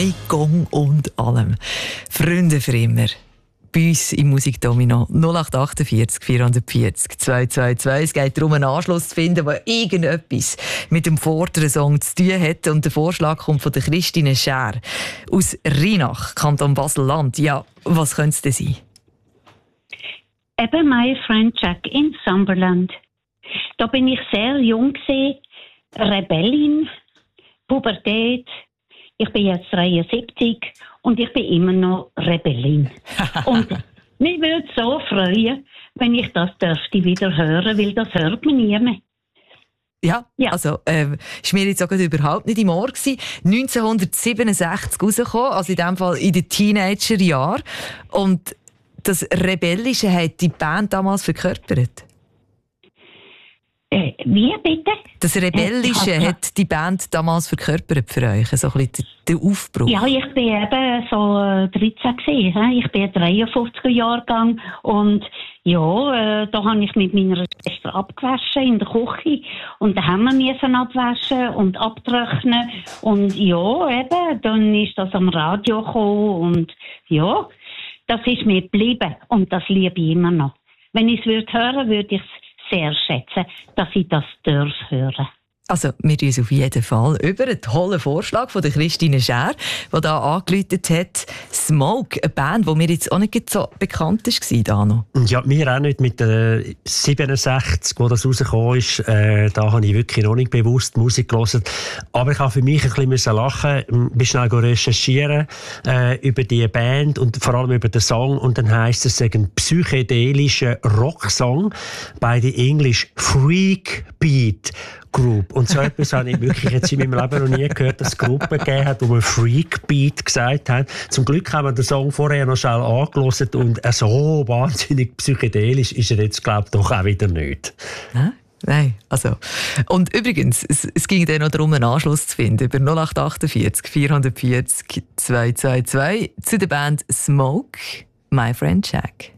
Hey, Gong und allem. Freunde für immer. Bei uns im Musikdomino 0848 440 222. Es geht darum, einen Anschluss zu finden, der irgendetwas mit dem vorderen Song zu tun hat. Und der Vorschlag kommt von der Christine Schär aus Rheinach, Kanton Basel-Land. Ja, was könnte es denn sein? Eben My Friend Jack in Summerland. Da bin ich sehr jung gewesen, Rebellin, Pubertät. Ich bin jetzt 73 und ich bin immer noch Rebellin. Und mich würde so freuen, wenn ich das dürfte wieder hören, weil das hört man nie mehr. Ja. Also ist mir jetzt auch überhaupt nicht im Ohr gewesen. 1967 rausgekommen, also in dem Fall in den Teenagerjahren. Und das Rebellische hat die Band damals verkörpert. Wie bitte? Das Rebellische hat die Band damals verkörpert für euch, so ein bisschen der Aufbruch. Ja, ich bin eben so 13 gewesen. Ich bin 53er Jahrgang und ja, da habe ich mit meiner Schwester abgewaschen in der Küche und da haben wir müssen abwaschen und abtrocknen und ja, eben, dann ist das am Radio gekommen und ja, das ist mir geblieben und das liebe ich immer noch. Wenn ich es hören würde, würde ich es sehr schätzen, dass ich das hören. Also, wir tun es auf jeden Fall über einen tollen Vorschlag von der Christine Schär, die da angerufen hat. Smoke, eine Band, die mir jetzt auch nicht so bekannt war, Dano. Ja, mir auch nicht. Mit 67, wo das rausgekommen ist, da habe ich wirklich noch nicht bewusst Musik gehört. Aber ich habe für mich ein bisschen lachen, bin schnell recherchieren über die Band und vor allem über den Song. Und dann heisst es, ein psychedelischer Rocksong bei der English Freak Beat Group. Und so etwas habe ich wirklich jetzt in meinem Leben noch nie gehört, dass es Gruppen gegeben hat, die Freakbeat gesagt haben. Zum Glück haben wir den Song vorher noch schnell angehört und so wahnsinnig psychedelisch ist er jetzt, glaube ich, doch auch wieder nicht. Nein, also. Und übrigens, es ging dann noch darum, einen Anschluss zu finden über 0848 440 222 zu der Band Smoke, My Friend Jack.